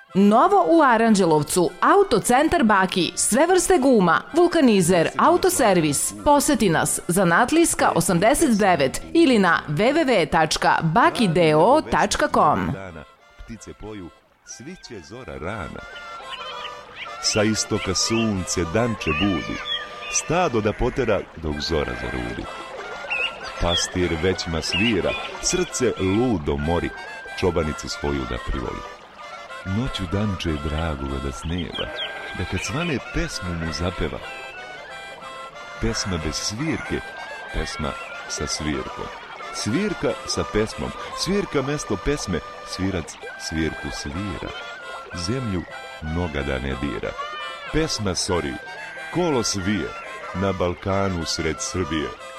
Novo u Aranđelovcu, Autocentar Baki, sve vrste guma, vulkanizer, autoservis. Poseti nas, Zanatlijska 89 ili na www.bakideo.com. Ptice poju, sviće zora rana. Sa istoka sunce danče budi, stado da potera dok zora zarudi. Pastir većma svira, srce ludo mori, čobanicu svoju da privoli. Noću danče dragoga da sneva, da kad svane pesmu mu zapeva. Pesma bez svirke, pesma sa svirkom. Svirka sa pesmom, svirka mesto pesme, svirac svirku svira. Zemlju noga da ne dira. Pesma sori, kolo svije, na Balkanu sred Srbije.